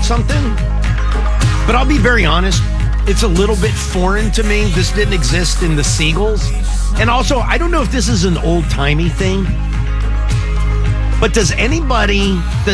something, but I'll be very honest. It's a little bit foreign to me. This didn't exist in the Seagulls. And also, I don't know if this is an old-timey thing, but does anybody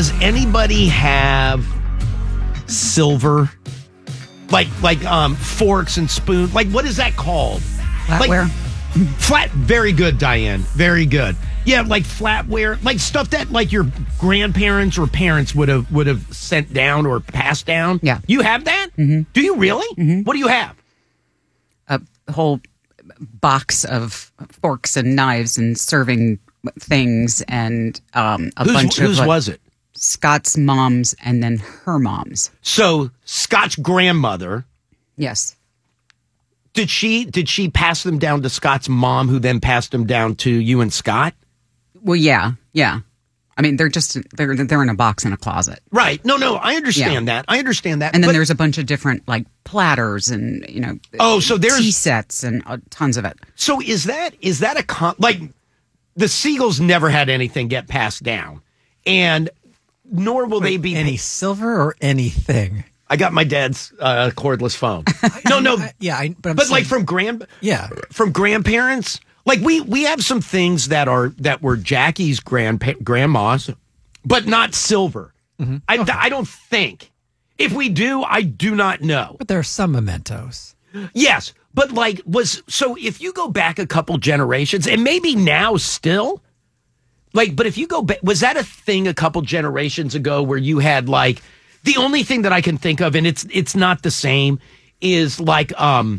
have silver? Like forks and spoons? Like, what is that called? Flatware. Very good, Diane. Very good. Yeah, like flatware, like stuff that like your grandparents or parents would have sent down or passed down. Yeah. You have that? Mm-hmm. Do you really? Mm-hmm. What do you have? A whole box of forks and knives and serving things and bunch of... Whose was it? Scott's mom's and then her mom's. So Scott's grandmother... Yes. Did she pass them down to Scott's mom, who then passed them down to you and Scott? Well, yeah. I mean, they're in a box in a closet. Right. No, I understand that. I understand that. And then there's a bunch of different like platters and so there's tea sets and tons of it. So is that like the Seagulls never had anything get passed down, and nor will they be any silver or anything. I got my dad's cordless phone. No. But like from grandparents, like we have some things that were Jackie's grandma's, but not silver. Mm-hmm. I don't think. If we do, I do not know. But there are some mementos. Yes, but if you go back a couple generations, and maybe now still, but if you go back, was that a thing a couple generations ago where you had like. The only thing that I can think of, and it's not the same, is like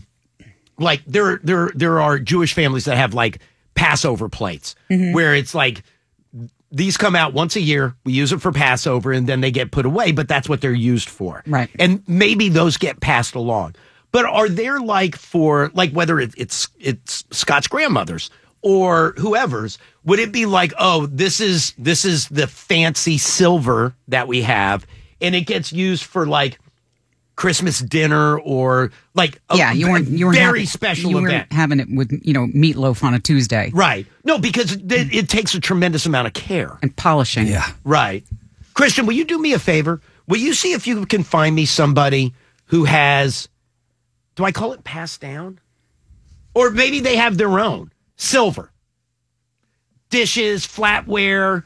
there are Jewish families that have like Passover plates, mm-hmm. where it's like these come out once a year, we use it for Passover, and then they get put away, but that's what they're used for. Right. And maybe those get passed along. But are there whether it's Scott's grandmother's or whoever's, would it be like, oh, this is the fancy silver that we have, and it gets used for like Christmas dinner or like you weren't very special you event. Weren't having it with meatloaf on a Tuesday, right? No, because it takes a tremendous amount of care and polishing. Yeah, right. Christian, will you do me a favor? Will you see if you can find me somebody who has? Do I call it passed down, or maybe they have their own silver dishes, flatware,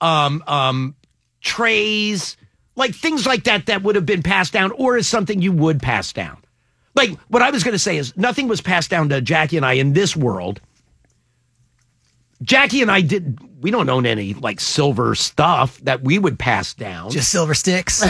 trays. Like things like that would have been passed down, or is something you would pass down. Like what I was going to say is nothing was passed down to Jackie and I in this world. Jackie and I we don't own any like silver stuff that we would pass down. Just silver sticks.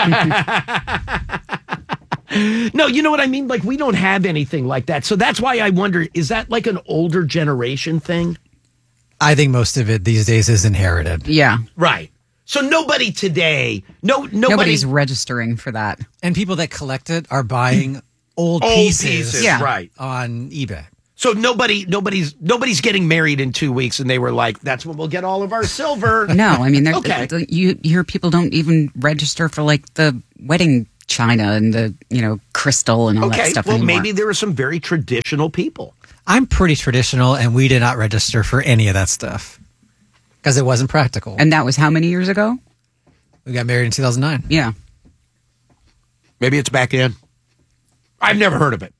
No, you know what I mean? Like we don't have anything like that. So that's why I wonder, is that like an older generation thing? I think most of it these days is inherited. Yeah. Right. So nobody today, nobody's registering for that. And people that collect it are buying old pieces right, on eBay. So nobody's getting married in 2 weeks, and they were like, "That's when we'll get all of our silver." No, I mean, okay. You hear people don't even register for like the wedding china and the crystal and all that stuff. Well, anymore. maybe there are some very traditional people. I'm pretty traditional, and we did not register for any of that stuff. Because it wasn't practical. And that was how many years ago? We got married in 2009. Yeah. Maybe it's back in. I've never heard of it.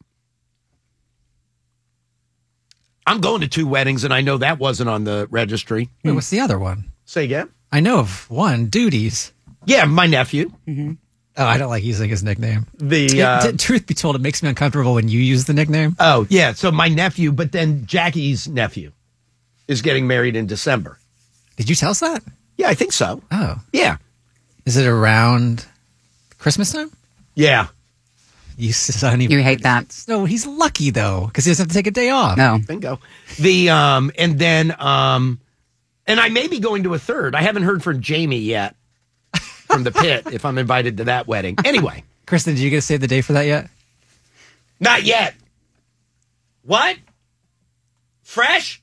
I'm going to 2 weddings, and I know that wasn't on the registry. Wait, what's the other one? Say again? I know of one, Duties. Yeah, my nephew. Mm-hmm. Oh, I don't like using his nickname. Truth be told, it makes me uncomfortable when you use the nickname. Oh, yeah. So my nephew, but then Jackie's nephew is getting married in December. Did you tell us that? Yeah, I think so. Oh. Yeah. Is it around Christmas time? Yeah. You hate that. No, he's lucky, though, because he doesn't have to take a day off. No. Bingo. And I may be going to a third. I haven't heard from Jamie yet from the pit if I'm invited to that wedding. Anyway. Kristen, did you get to save the day for that yet? Not yet. What? Fresh?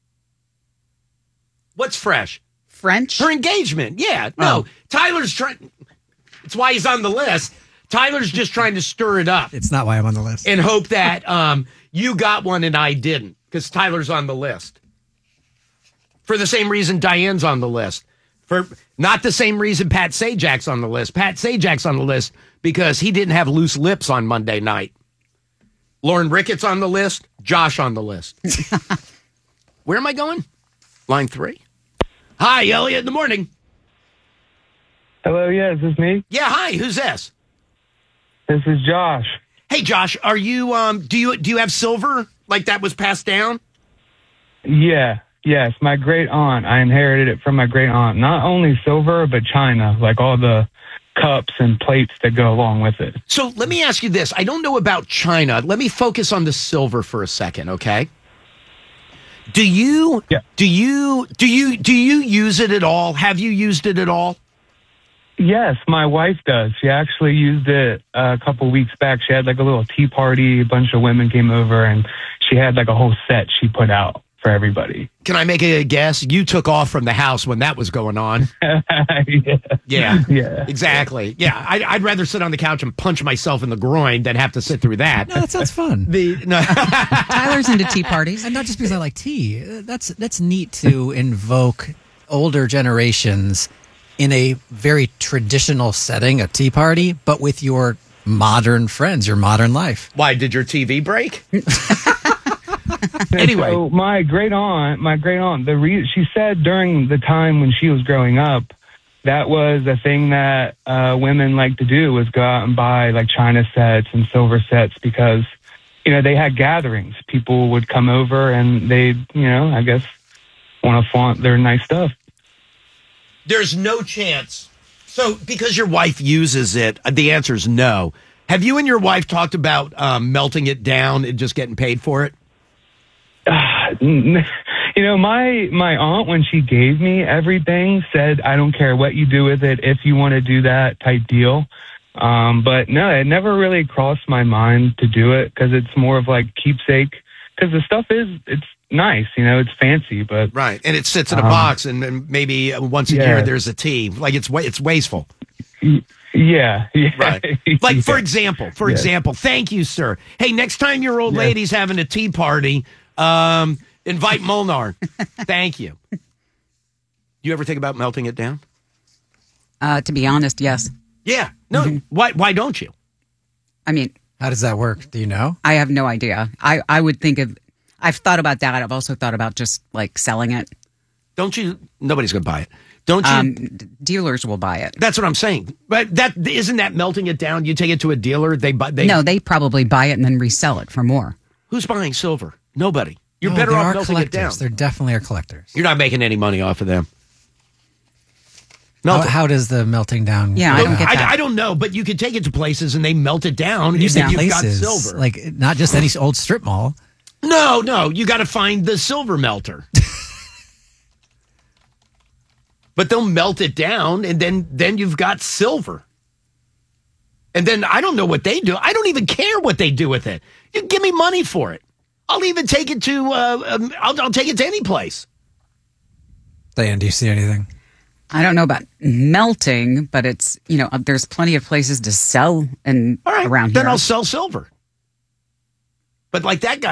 What's fresh? French? Her engagement. Yeah. No. Tyler's trying. It's why he's on the list. Tyler's just trying to stir it up. It's not why I'm on the list. And hope that you got one and I didn't, because Tyler's on the list. For the same reason Diane's on the list. For not the same reason Pat Sajak's on the list. Pat Sajak's on the list because he didn't have loose lips on Monday night. Lauren Ricketts on the list. Josh on the list. Where am I going? Line 3. Hi, Elliot. In the morning. Hello, yeah, is this me? Yeah, hi. Who's this? This is Josh. Hey, Josh. Are you do you have silver like that was passed down? Yeah, yes, my great aunt. I inherited it from my great aunt. Not only silver, but china, like all the cups and plates that go along with it. So let me ask you this. I don't know about China. Let me focus on the silver for a second, okay? Do you use it at all? Have you used it at all? Yes, my wife does. She actually used it a couple weeks back. She had like a little tea party. A bunch of women came over, and she had like a whole set she put out for everybody. Can I make a guess? You took off from the house when that was going on. Yeah. Yeah, exactly. Yeah, I'd rather sit on the couch and punch myself in the groin than have to sit through that. No, that sounds fun. Tyler's into tea parties. And not just because I like tea. That's neat to invoke older generations in a very traditional setting, a tea party, but with your modern friends, your modern life. Why, did your TV break? Anyway. So my great aunt, she said during the time when she was growing up, that was a thing that women like to do, was go out and buy like china sets and silver sets because, they had gatherings. People would come over and they'd, I guess, want to flaunt their nice stuff. There's no chance. So because your wife uses it, the answer is no. Have you and your wife talked about melting it down and just getting paid for it? My aunt, when she gave me everything, said, I don't care what you do with it, if you want to do that type deal. But no, it never really crossed my mind to do it because it's more of like keepsake. Because the stuff it's nice, it's fancy, but right, and it sits in a box, and maybe once a year there's a tea. Like it's wasteful. Yeah. Right. Like for example, thank you, sir. Hey, next time your old lady's having a tea party, invite Molnar. Thank you. You ever think about melting it down? To be honest, yes. Yeah. No. Mm-hmm. Why don't you? I mean, how does that work? Do you know? I have no idea. I would think I've thought about that. I've also thought about just like selling it. Don't you? Nobody's going to buy it. Don't you? Dealers will buy it. That's what I'm saying. But isn't that melting it down? You take it to a dealer, No, they probably buy it and then resell it for more. Who's buying silver? Nobody. You're better off melting it down. There definitely are collectors. You're not making any money off of them. How does the melting down? Yeah, I don't get that. I don't know, but you could take it to places and they melt it down, and you've got silver. Like not just any old strip mall. No, you got to find the silver melter. But they'll melt it down, and then you've got silver. And then I don't know what they do. I don't even care what they do with it. You give me money for it. I'll even take it to. I'll take it to any place. Diane, do you see anything? I don't know about melting, but it's there's plenty of places to sell around here. Then I'll sell silver. But like that guy.